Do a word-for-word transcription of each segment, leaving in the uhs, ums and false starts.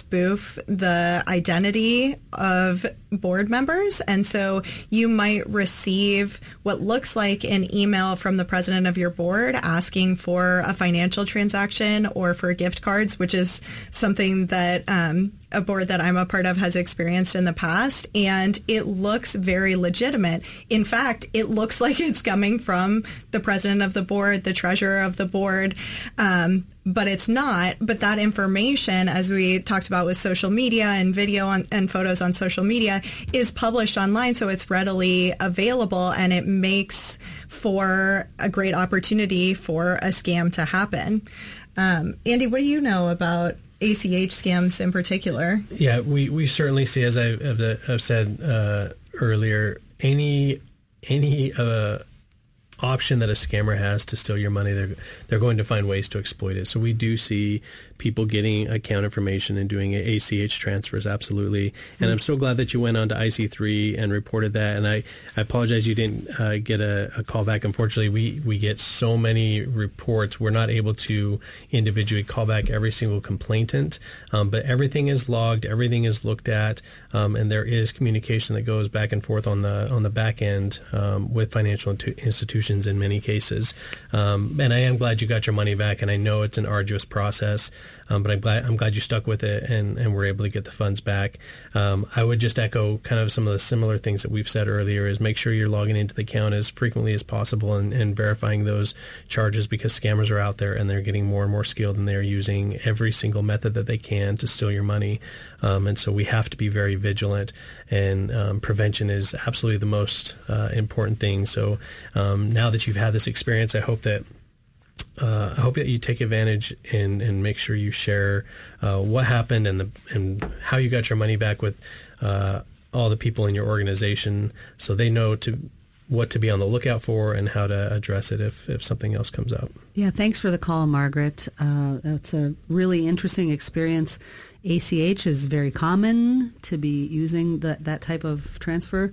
spoof the identity of board members. And so you might receive what looks like an email from the president of your board asking for a financial transaction or for gift cards, which is something that um, a board that I'm a part of has experienced in the past. And it looks very legitimate. In fact, it looks like it's coming from the president of the board, the treasurer of the board, um, but it's not. But that information, as we talked about with social media and video on, and photos on social media, is published online, so it's readily available, and it makes for a great opportunity for a scam to happen. Um, Andy, what do you know about A C H scams in particular? Yeah, we, we certainly see, as I, have said uh, earlier, any any uh, option that a scammer has to steal your money, they're they're going to find ways to exploit it. So we do see people getting account information and doing A C H transfers, absolutely. And mm-hmm. I'm so glad that you went on to I C three and reported that. And I, I apologize you didn't uh, get a, a call back. Unfortunately, we, we get so many reports, we're not able to individually call back every single complainant. Um, but everything is logged, everything is looked at, um, and there is communication that goes back and forth on the on the back end um, with financial institutions in many cases. Um, and I am glad you got your money back, and I know it's an arduous process. Um, but I'm glad I'm glad you stuck with it and, and were able to get the funds back. Um, I would just echo kind of some of the similar things that we've said earlier, is make sure you're logging into the account as frequently as possible and, and verifying those charges, because scammers are out there and they're getting more and more skilled, and they're using every single method that they can to steal your money. Um, and so we have to be very vigilant, and um, prevention is absolutely the most uh, important thing. So um, now that you've had this experience, I hope that Uh, I hope that you take advantage and, and make sure you share uh, what happened and the and how you got your money back with uh, all the people in your organization, so they know to what to be on the lookout for and how to address it if, if something else comes up. Yeah, thanks for the call, Margaret. Uh, that's a really interesting experience. A C H is very common to be using the, that type of transfer.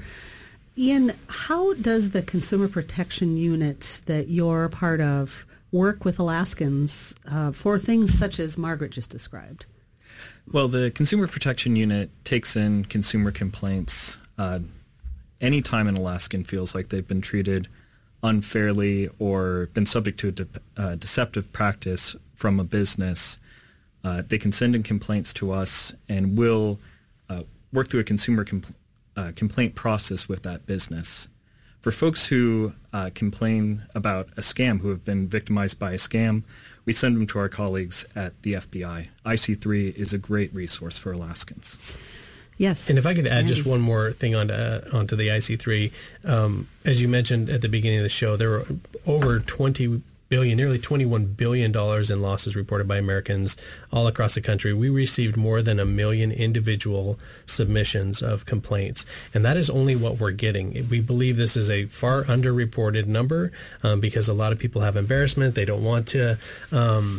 Ian, how does the Consumer Protection Unit that you're part of work with Alaskans uh, for things such as Margaret just described? Well, the Consumer Protection Unit takes in consumer complaints uh, anytime an Alaskan feels like they've been treated unfairly or been subject to a de- uh, deceptive practice from a business. Uh, they can send in complaints to us, and we'll uh, work through a consumer compl- uh, complaint process with that business. For folks who uh, complain about a scam, who have been victimized by a scam, we send them to our colleagues at the F B I. I C three is a great resource for Alaskans. Yes. And if I could add Andy. just one more thing onto, uh, onto the I C three, um, as you mentioned at the beginning of the show, there were over twenty billion, nearly twenty-one billion dollars in losses reported by Americans all across the country. We received more than a million individual submissions of complaints, and that is only what we're getting. We believe this is a far underreported number um, because a lot of people have embarrassment. They don't want to um,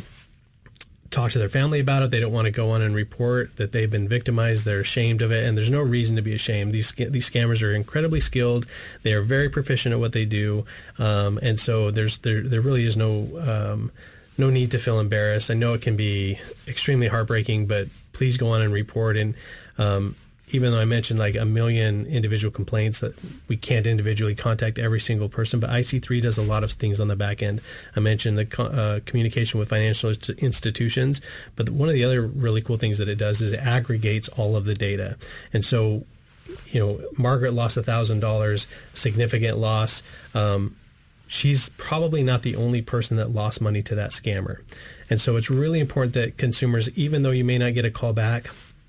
talk to their family about it. They don't want to go on and report that they've been victimized. They're ashamed of it, and there's no reason to be ashamed. These these scammers are incredibly skilled. They are very proficient at what they do, um, and so there's there there really is no um, no need to feel embarrassed. I know it can be extremely heartbreaking, but please go on and report. And um, even though I mentioned like a million individual complaints, that we can't individually contact every single person, but I C three does a lot of things on the back end. I mentioned the uh, communication with financial institutions, but one of the other really cool things that it does is it aggregates all of the data. And so, you know, Margaret lost one thousand dollars, significant loss. Um, she's probably not the only person that lost money to that scammer. And so it's really important that consumers, even though you may not get a call back,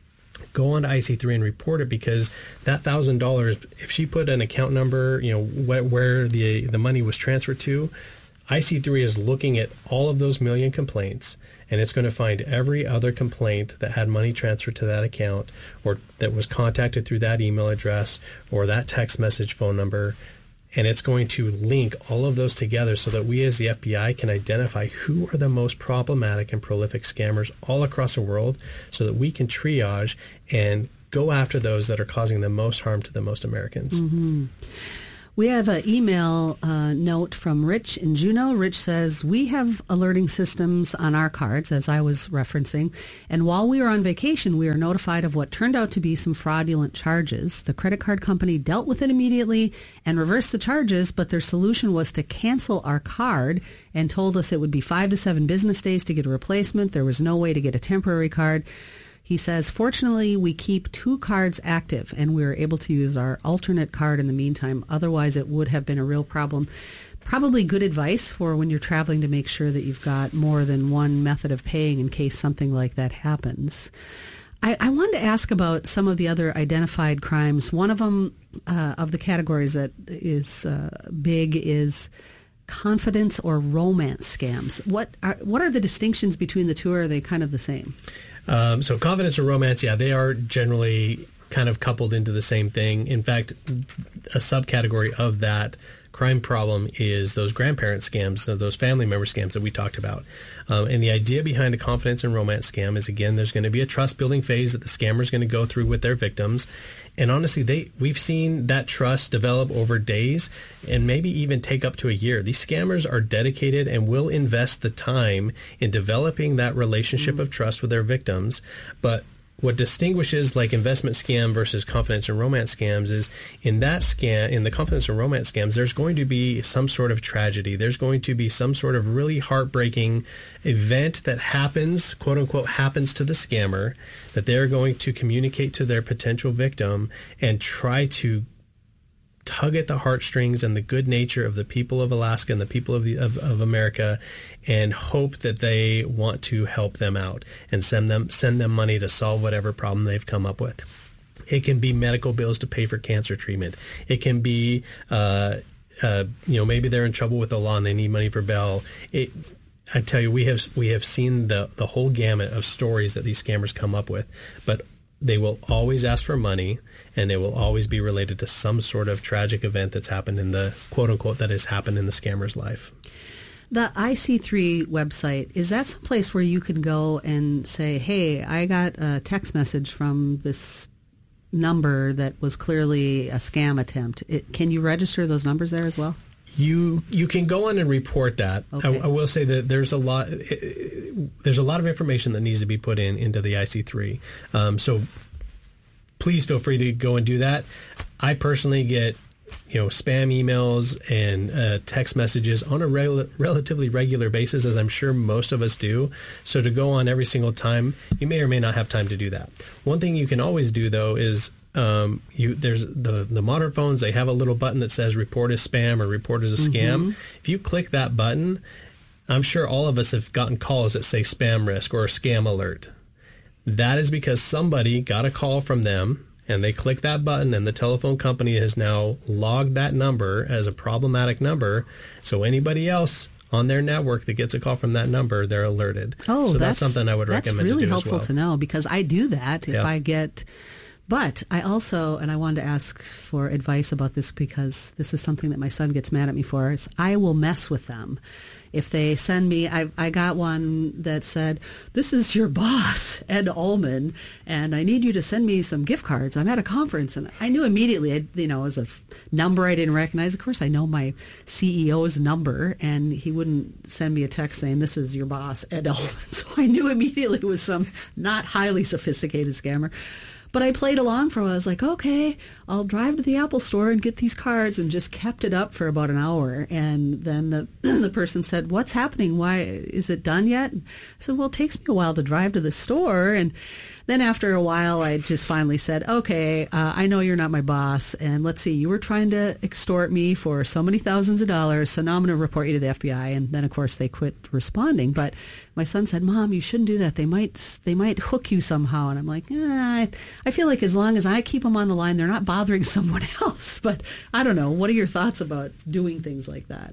go on to I C three and report it, because that one thousand dollars, if she put an account number, you know, wh- where the the money was transferred to, I C three is looking at all of those million complaints, and it's going to find every other complaint that had money transferred to that account, or that was contacted through that email address or that text message phone number, and it's going to link all of those together so that we as the F B I can identify who are the most problematic and prolific scammers all across the world, so that we can triage and go after those that are causing the most harm to the most Americans. Mm-hmm. We have an email uh, note from Rich in Juneau. Rich says, we have alerting systems on our cards, as I was referencing, and while we were on vacation, we were notified of what turned out to be some fraudulent charges. The credit card company dealt with it immediately and reversed the charges, but their solution was to cancel our card and told us it would be five to seven business days to get a replacement. There was no way to get a temporary card. He says, fortunately, we keep two cards active, and we were able to use our alternate card in the meantime. Otherwise, it would have been a real problem. Probably good advice for when you're traveling to make sure that you've got more than one method of paying in case something like that happens. I, I wanted to ask about some of the other identified crimes. One of them, uh, of the categories that is uh, big, is confidence or romance scams. What are, what are the distinctions between the two, or are they kind of the same? Um, so confidence or romance, yeah, they are generally kind of coupled into the same thing. In fact, a subcategory of that crime problem is those grandparent scams, so those family member scams that we talked about. Um, and the idea behind a confidence and romance scam is, again, there's going to be a trust building phase that the scammer is going to go through with their victims. And honestly, they we've seen that trust develop over days and maybe even take up to a year. These scammers are dedicated and will invest the time in developing that relationship mm. of trust with their victims. But what distinguishes like investment scam versus confidence and romance scams is in that scam, in the confidence and romance scams, there's going to be some sort of tragedy. There's going to be some sort of really heartbreaking event that happens, quote unquote, happens to the scammer, that they're going to communicate to their potential victim and try to tug at the heartstrings and the good nature of the people of Alaska and the people of the of, of America, and hope that they want to help them out and send them send them money to solve whatever problem they've come up with. It can be medical bills to pay for cancer treatment. It can be, uh, uh, you know, maybe they're in trouble with the law and they need money for bail. It, I tell you, we have we have seen the the whole gamut of stories that these scammers come up with, but they will always ask for money, and it will always be related to some sort of tragic event that's happened in the, quote unquote, that has happened in the scammer's life. The I C three website, is that some place where you can go and say, hey, I got a text message from this number that was clearly a scam attempt? It, can you register those numbers there as well? You you can go on and report that. Okay. I, I will say that there's a lot it, it, there's a lot of information that needs to be put in into the I C three. Um, so please feel free to go and do that. I personally get you know spam emails and uh, text messages on a rel- relatively regular basis, as I'm sure most of us do. So to go on every single time, you may or may not have time to do that. One thing you can always do though is Um, you, there's the, the modern phones, they have a little button that says report as spam or report as a scam. Mm-hmm. If you click that button, I'm sure all of us have gotten calls that say spam risk or scam alert. That is because somebody got a call from them and they click that button, and the telephone company has now logged that number as a problematic number. So anybody else on their network that gets a call from that number, they're alerted. Oh, so that's, that's something I would recommend really to do helpful as well. to know, because I do that if yeah. I get... But I also, and I wanted to ask for advice about this because this is something that my son gets mad at me for, is I will mess with them. If they send me, I, I got one that said, this is your boss, Ed Ullman, and I need you to send me some gift cards. I'm at a conference. And I knew immediately, I, you know, it was a f- number I didn't recognize. Of course, I know my C E O's number, and he wouldn't send me a text saying, this is your boss, Ed Ullman. So I knew immediately it was some not highly sophisticated scammer. But I played along for a while. I was like, okay, I'll drive to the Apple store and get these cards, and just kept it up for about an hour. And then the the person said, what's happening? Why, is it done yet? I said, well, it takes me a while to drive to the store. And then after a while, I just finally said, okay, uh, I know you're not my boss. And let's see, you were trying to extort me for so many thousands of dollars. So now I'm going to report you to the F B I. And then, of course, they quit responding. But my son said, Mom, you shouldn't do that. They might they might hook you somehow. And I'm like, eh, I, I feel like as long as I keep them on the line, they're not bothering someone else. But I don't know. What are your thoughts about doing things like that?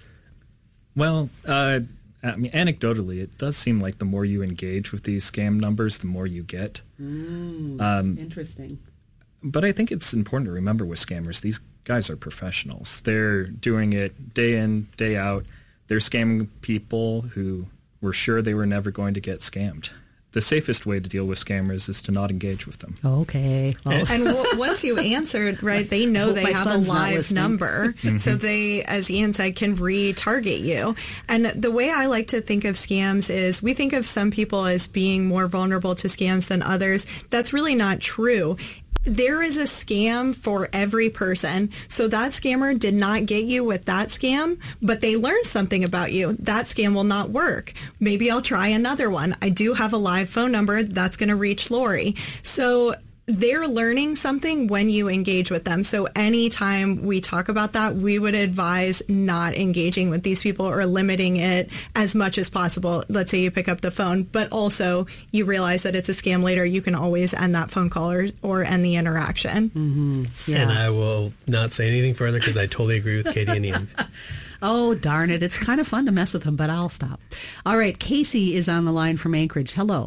Well, uh, I mean, anecdotally, it does seem like the more you engage with these scam numbers, the more you get. Mm, um, interesting. But I think it's important to remember with scammers, these guys are professionals. They're doing it day in, day out. They're scamming people who were sure they were never going to get scammed. the safest way to deal with scammers is to not engage with them. Okay. Well, And w- once you answered, right, they know Hope they my have a son's not live listening. number. So they, as Ian said, can retarget you. And the way I like to think of scams is we think of some people as being more vulnerable to scams than others. That's really not true. There is a scam for every person. So that scammer did not get you with that scam, but they learned something about you. That scam will not work. Maybe I'll try another one. I do have a live phone number that's going to reach Lori. So they're learning something when you engage with them. So anytime we talk about that, we would advise not engaging with these people or limiting it as much as possible. Let's say you pick up the phone, but also you realize that it's a scam later. You can always end that phone call or, or end the interaction. mm-hmm. Yeah. And I will not say anything further because I totally agree with Katie and Ian. Oh, darn it. It's kind of fun to mess with them, but I'll stop. All right. Casey is on the line from Anchorage. Hello.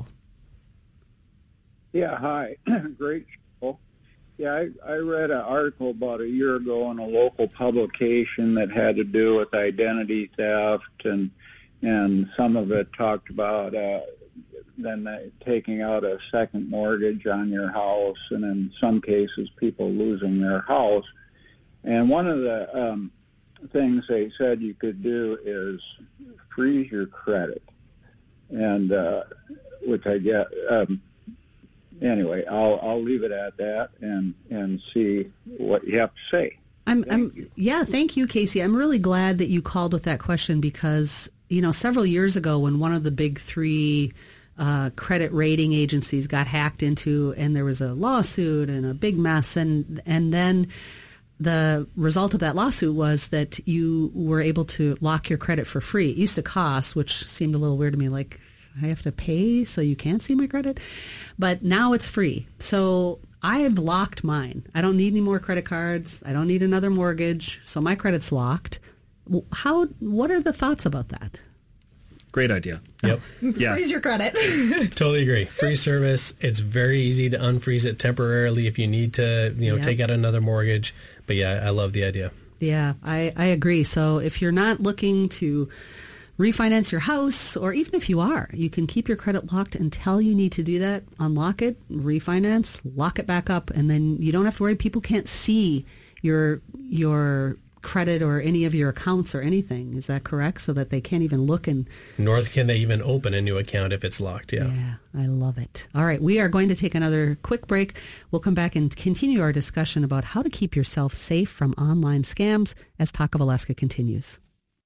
Yeah, hi. Great show. Yeah, I, I read an article about a year ago in a local publication that had to do with identity theft, and and some of it talked about uh, then uh, taking out a second mortgage on your house, and in some cases people losing their house. And one of the um, things they said you could do is freeze your credit, and uh, which I get. Um, Anyway, I'll I'll leave it at that and, and see what you have to say. I'm, Thank I'm you. yeah, thank you, Casey. I'm really glad that you called with that question because, you know, several years ago when one of the big three uh, credit rating agencies got hacked into and there was a lawsuit and a big mess, and and then the result of that lawsuit was that you were able to lock your credit for free. It used to cost, which seemed a little weird to me, like I have to pay so you can't see my credit. But now it's free. So I have locked mine. I don't need any more credit cards. I don't need another mortgage. So my credit's locked. How? What are the thoughts about that? Great idea. Yep. Yeah. Freeze your credit. Totally agree. Free service. It's very easy to unfreeze it temporarily if you need to, you know, Yep. take out another mortgage. But yeah, I love the idea. Yeah, I, I agree. So if you're not looking to refinance your house, or even if you are, you can keep your credit locked until you need to do that. Unlock it, refinance, lock it back up, and then you don't have to worry. People can't see your your credit or any of your accounts or anything. Is that correct? So that they can't even look and... Nor can they even open a new account if it's locked. Yeah. Yeah, I love it. All right, we are going to take another quick break. We'll come back and continue our discussion about how to keep yourself safe from online scams as Talk of Alaska continues.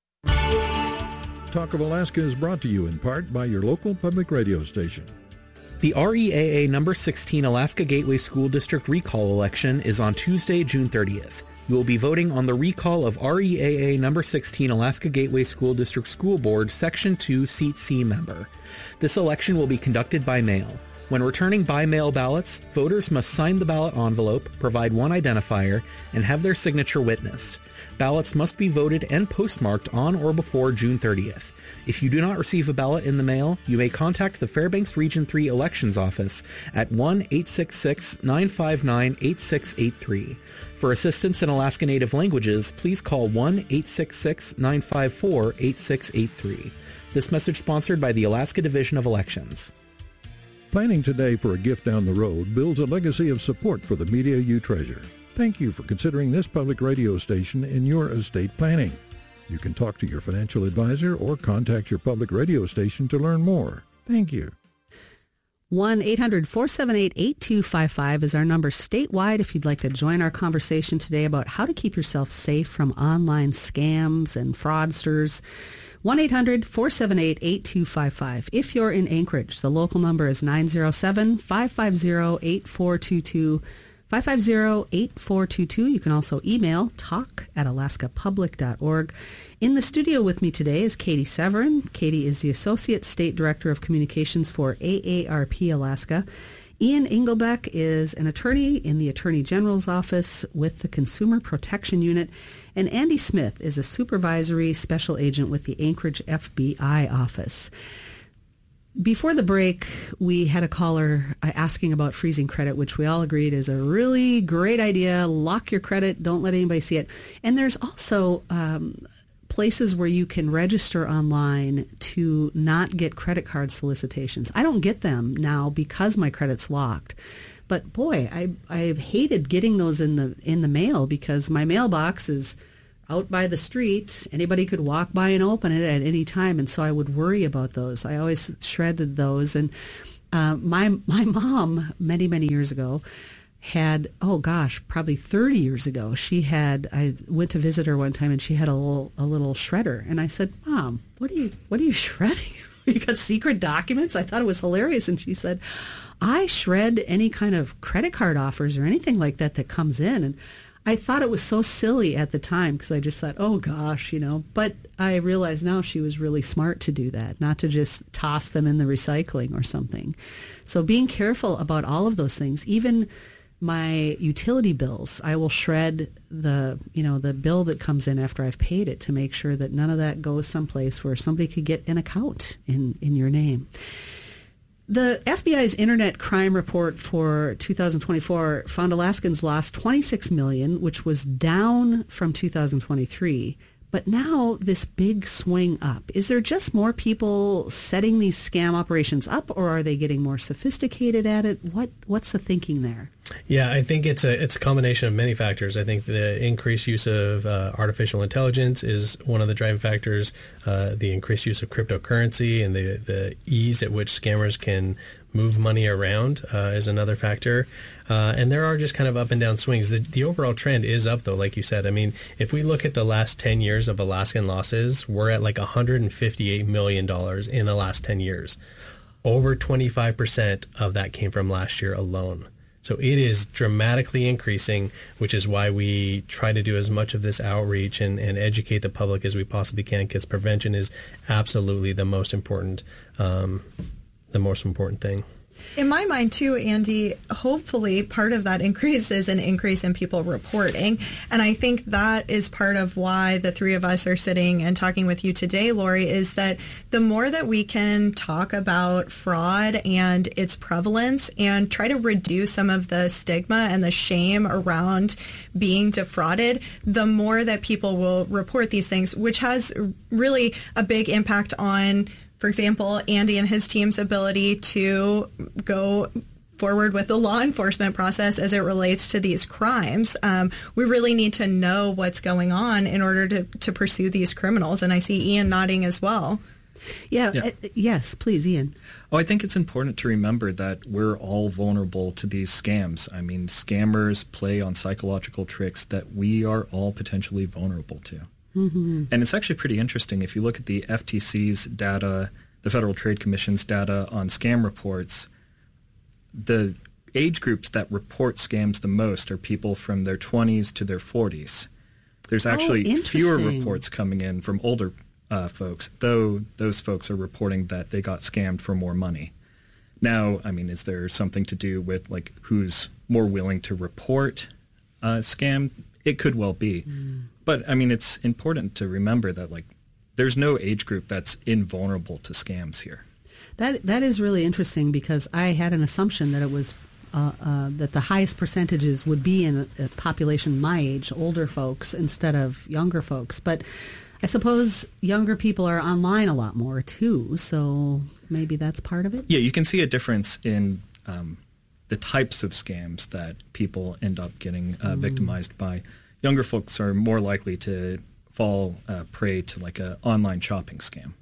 Talk of Alaska is brought to you in part by your local public radio station. The R E A A number sixteen Alaska Gateway School District recall election is on Tuesday, June thirtieth. You will be voting on the recall of R E A A number sixteen Alaska Gateway School District School Board Section two Seat C member. This election will be conducted by mail. When returning by-mail ballots, voters must sign the ballot envelope, provide one identifier, and have their signature witnessed. Ballots must be voted and postmarked on or before June thirtieth. If you do not receive a ballot in the mail, you may contact the Fairbanks Region three Elections Office at one eight six six, nine five nine, eight six eight three. For assistance in Alaska Native languages, please call one eight six six, nine five four, eight six eight three. This message sponsored by the Alaska Division of Elections. Planning today for a gift down the road builds a legacy of support for the media you treasure. Thank you for considering this public radio station in your estate planning. You can talk to your financial advisor or contact your public radio station to learn more. Thank you. one eight hundred, four seven eight, eight two five five is our number statewide if you'd like to join our conversation today about how to keep yourself safe from online scams and fraudsters. one eight hundred, four seven eight, eight two five five. If you're in Anchorage, the local number is nine zero seven, five five zero, eight four two two. five five zero, eight four two two. You can also email talk at alaska public dot org. In the studio with me today is Katie Severin. Katie is the Associate State Director of Communications for A A R P Alaska. Ian Engelbeck is an attorney in the Attorney General's Office with the Consumer Protection Unit. And Andy Smith is a Supervisory Special Agent with the Anchorage F B I Office. Before the break, we had a caller asking about freezing credit, which we all agreed is a really great idea. Lock your credit. Don't let anybody see it. And there's also um, places where you can register online to not get credit card solicitations. I don't get them now because my credit's locked. But boy, I I hated getting those in the in the mail because my mailbox is out by the street. Anybody could walk by and open it at any time, and so I would worry about those. I always shredded those. And uh, my my mom, many many years ago, had, oh gosh, probably thirty years ago, she had, I went to visit her one time and she had a little a little shredder. And I said, Mom, what are you what are you shredding? You got secret documents? I thought it was hilarious. And she said, I shred any kind of credit card offers or anything like that that comes in. And I thought it was so silly at the time because I just thought, oh gosh, you know, but I realize now she was really smart to do that, not to just toss them in the recycling or something. So being careful about all of those things, even my utility bills, I will shred the, you know, the bill that comes in after I've paid it to make sure that none of that goes someplace where somebody could get an account in, in your name. The F B I's Internet Crime Report for two thousand twenty-four found Alaskans lost twenty-six million dollars, which was down from two thousand twenty-three. But now this big swing up. Is there just more people setting these scam operations up, or are they getting more sophisticated at it? What What's the thinking there? Yeah, I think it's a it's a combination of many factors. I think the increased use of uh, artificial intelligence is one of the driving factors. Uh, the increased use of cryptocurrency and the the ease at which scammers can move money around uh, is another factor. Uh, and there are just kind of up and down swings. The, the overall trend is up, though, like you said. I mean, if we look at the last ten years of Alaskan losses, we're at like one hundred fifty-eight million dollars in the last ten years. Over twenty-five percent of that came from last year alone. So it is dramatically increasing, which is why we try to do as much of this outreach and, and educate the public as we possibly can, because prevention is absolutely the most important um, the most important thing. In my mind, too, Andy, hopefully part of that increase is an increase in people reporting. And I think that is part of why the three of us are sitting and talking with you today, Lori, is that the more that we can talk about fraud and its prevalence and try to reduce some of the stigma and the shame around being defrauded, the more that people will report these things, which has really a big impact on, for example, Andy and his team's ability to go forward with the law enforcement process as it relates to these crimes. Um, we really need to know what's going on in order to, to pursue these criminals. And I see Ian nodding as well. Yeah, yeah. Uh, yes, please, Ian. Oh, I think it's important to remember that we're all vulnerable to these scams. I mean, scammers play on psychological tricks that we are all potentially vulnerable to. Mm-hmm. And it's actually pretty interesting. If you look at the F T C's data, the Federal Trade Commission's data on scam reports, the age groups that report scams the most are people from their twenties to their forties. There's actually oh, fewer reports coming in from older uh, folks, though those folks are reporting that they got scammed for more money. Now, I mean, is there something to do with like who's more willing to report a scam? It could well be. Mm. But, I mean, it's important to remember that, like, there's no age group that's invulnerable to scams here. That That is really interesting because I had an assumption that it was uh, uh, that the highest percentages would be in a, a population my age, older folks, instead of younger folks. But I suppose younger people are online a lot more, too, so maybe that's part of it? Yeah, you can see a difference in um, the types of scams that people end up getting uh, mm. victimized by. Younger folks are more likely to fall uh, prey to like an online shopping scam.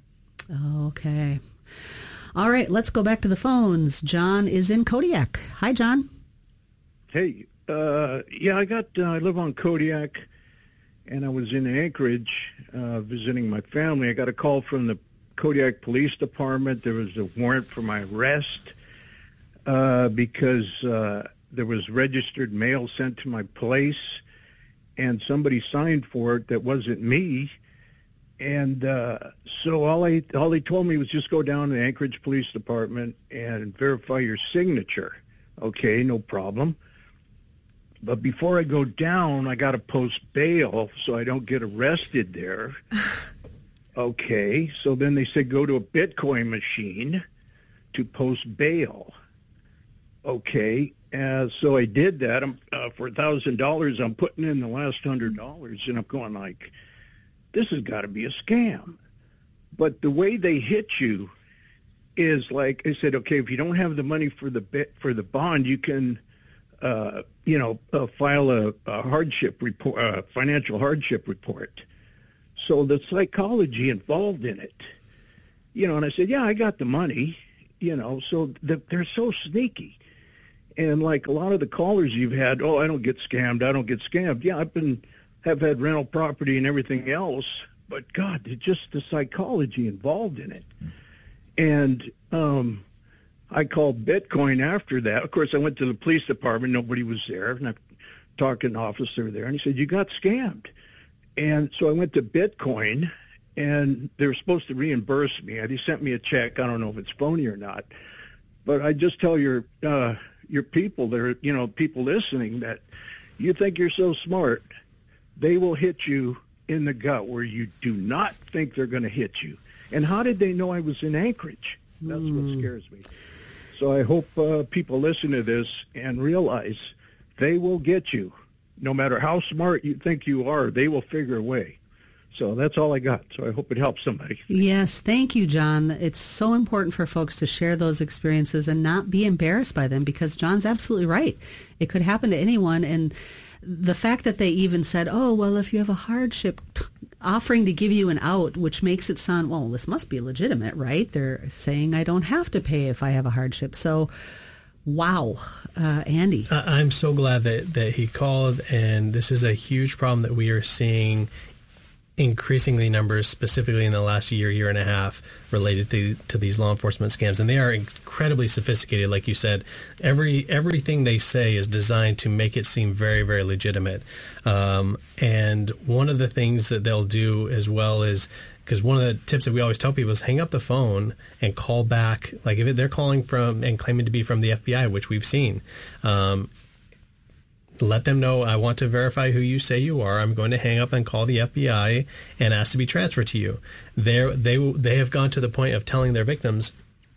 Okay. All right, let's go back to the phones. John is in Kodiak. Hi, John. Hey, uh, yeah, I got. Uh, I live on Kodiak, and I was in Anchorage uh, visiting my family. I got a call from the Kodiak Police Department. There was a warrant for my arrest uh, because uh, there was registered mail sent to my place. And somebody signed for it that wasn't me. And uh, so all I all they told me was just go down to the Anchorage Police Department and verify your signature. Okay, no problem. But before I go down, I got to post bail so I don't get arrested there. Okay, so then they said go to a Bitcoin machine to post bail. Okay. Uh, so I did that. I'm, uh, for one thousand dollars, I'm putting in the last one hundred dollars, and I'm going like, this has got to be a scam. But the way they hit you is like I said, okay, if you don't have the money for the bit, for the bond, you can, uh, you know, uh, file a, a hardship report, uh, financial hardship report. So the psychology involved in it, you know, and I said, yeah, I got the money, you know, so the, they're so sneaky. And like a lot of the callers you've had, oh, I don't get scammed, I don't get scammed. Yeah, I've been, have had rental property and everything else, but God, it's just the psychology involved in it. And um, I called Bitcoin after that. Of course, I went to the police department. Nobody was there. And I talked to an officer there, and he said, you got scammed. And so I went to Bitcoin, and they were supposed to reimburse me. They sent me a check. I don't know if it's phony or not. But I just tell your uh, your people there, you know, people listening, that you think you're so smart, they will hit you in the gut where you do not think they're going to hit you. And how did they know I was in Anchorage? That's mm. what scares me. So I hope uh, people listen to this and realize they will get you. No matter how smart you think you are, they will figure a way. So that's all I got. So I hope it helps somebody. Yes, thank you, John. It's so important for folks to share those experiences and not be embarrassed by them, because John's absolutely right. It could happen to anyone. And the fact that they even said, oh, well, if you have a hardship, t- offering to give you an out, which makes it sound, well, this must be legitimate, right? They're saying I don't have to pay if I have a hardship. So, wow. Uh, Andy. I'm so glad that, that he called, and this is a huge problem that we are seeing increasingly numbers, specifically in the last year, year and a half, related to, to these law enforcement scams. And they are incredibly sophisticated. Like you said, every everything they say is designed to make it seem very, very legitimate. Um, and one of the things that they'll do as well is, because one of the tips that we always tell people is hang up the phone and call back. Like if they're calling from and claiming to be from the F B I, which we've seen, um, let them know, I want to verify who you say you are. I'm going to hang up and call the F B I and ask to be transferred to you. They're, they they have gone to the point of telling their victims,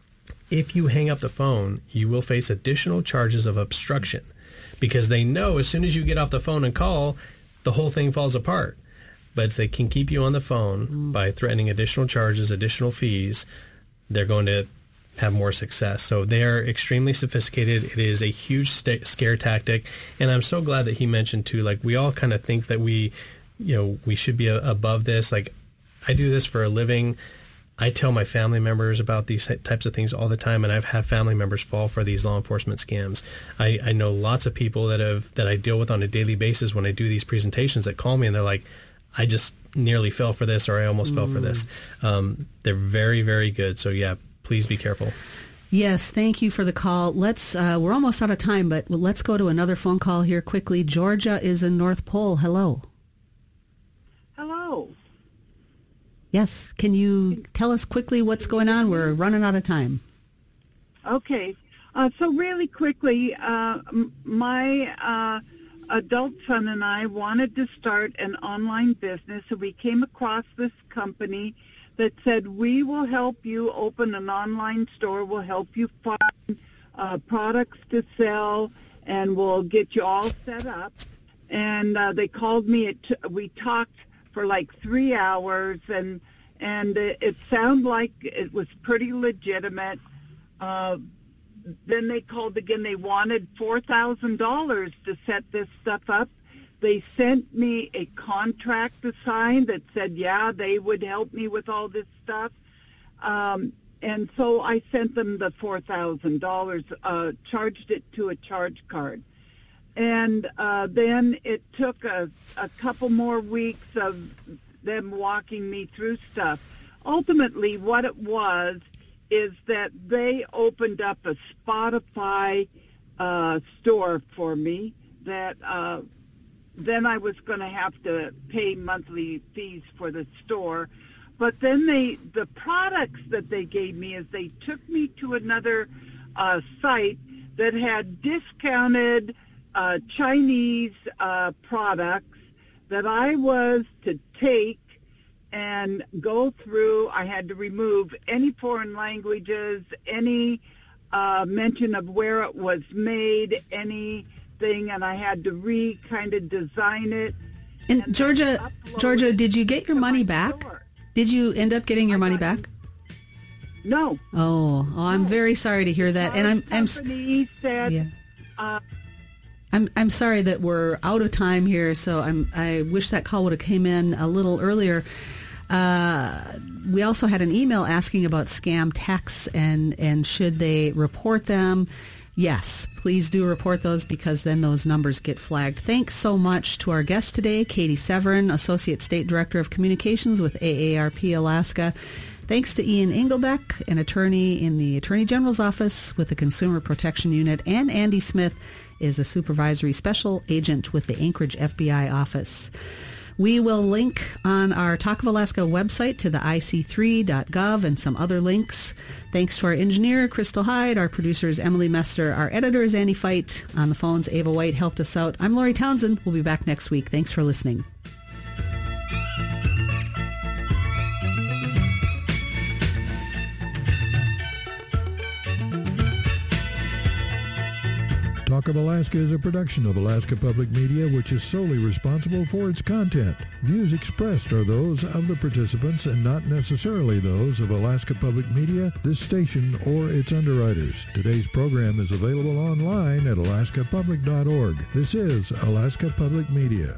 if you hang up the phone, you will face additional charges of obstruction, because they know as soon as you get off the phone and call, the whole thing falls apart. But if they can keep you on the phone mm. by threatening additional charges, additional fees, they're going to have more success. So they are extremely sophisticated. It is a huge st- scare tactic. And I'm so glad that he mentioned too, like we all kind of think that we, you know, we should be a- above this. Like I do this for a living. I tell my family members about these types of things all the time, and I've had family members fall for these law enforcement scams. I, I know lots of people that have that I deal with on a daily basis when I do these presentations that call me and they're like, I just nearly fell for this, or I almost mm. fell for this. Um, they're very, very good. So yeah, please be careful. Yes, thank you for the call. Let's. Uh, we're almost out of time, but let's go to another phone call here quickly. Georgia is in North Pole. Hello. Hello. Yes, can you tell us quickly what's going on? We're running out of time. Okay. Uh, so really quickly, uh, my uh, adult son and I wanted to start an online business, so we came across this company that said, we will help you open an online store, we'll help you find uh, products to sell, and we'll get you all set up. And uh, they called me, it t- we talked for like three hours, and and it, it sounded like it was pretty legitimate. Uh, then they called again, they wanted four thousand dollars to set this stuff up. They sent me a contract to sign that said, yeah, they would help me with all this stuff. Um, and so I sent them the four thousand dollars, uh, charged it to a charge card. And uh, then it took a, a couple more weeks of them walking me through stuff. Ultimately, what it was is that they opened up a Spotify uh, store for me that uh, then I was going to have to pay monthly fees for the store. But then they, the products that they gave me is they took me to another uh, site that had discounted uh, Chinese uh, products that I was to take and go through. I had to remove any foreign languages, any uh, mention of where it was made, any thing, and I had to re kind of design it, And, and Georgia, Georgia, did you get your money back? Store. Did you end up getting your money back? No. Oh, oh I'm no. very sorry to hear that. The and I'm, I'm company said. Yeah. Uh, I'm I'm sorry that we're out of time here. So I'm I wish that call would have came in a little earlier. Uh, we also had an email asking about scam texts and and should they report them. Yes, please do report those because then those numbers get flagged. Thanks so much to our guest today, Katie Severin, Associate State Director of Communications with A A R P Alaska. Thanks to Ian Engelbeck, an attorney in the Attorney General's Office with the Consumer Protection Unit, and Andy Smith is a Supervisory Special Agent with the Anchorage F B I Office. We will link on our Talk of Alaska website to the I C three dot gov and some other links. Thanks to our engineer, Crystal Hyde, our producers, Emily Mester, our editor is Annie Fight. On the phones, Ava White helped us out. I'm Lori Townsend. We'll be back next week. Thanks for listening. Talk of Alaska is a production of Alaska Public Media, which is solely responsible for its content. Views expressed are those of the participants and not necessarily those of Alaska Public Media, this station, or its underwriters. Today's program is available online at alaska public dot org. This is Alaska Public Media.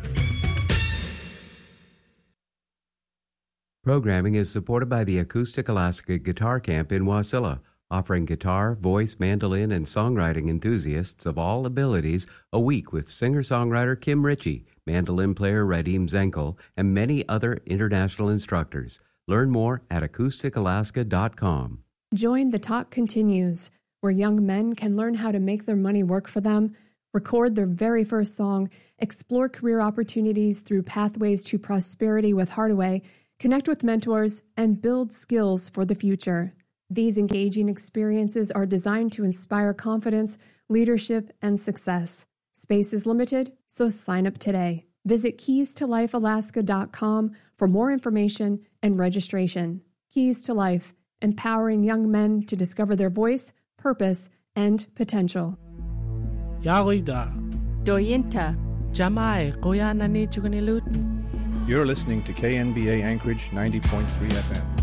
Programming is supported by the Acoustic Alaska Guitar Camp in Wasilla, offering guitar, voice, mandolin, and songwriting enthusiasts of all abilities a week with singer-songwriter Kim Ritchie, mandolin player Radim Zenkel, and many other international instructors. Learn more at acoustic alaska dot com. Join The Talk Continues, where young men can learn how to make their money work for them, record their very first song, explore career opportunities through Pathways to Prosperity with Hardaway, connect with mentors, and build skills for the future. These engaging experiences are designed to inspire confidence, leadership, and success. Space is limited, so sign up today. Visit keys to life alaska dot com for more information and registration. Keys to Life, empowering young men to discover their voice, purpose, and potential. Yarida. Doyinta. Jamai, Koyanani Chukunilut. You're listening to K N B A Anchorage ninety point three F M.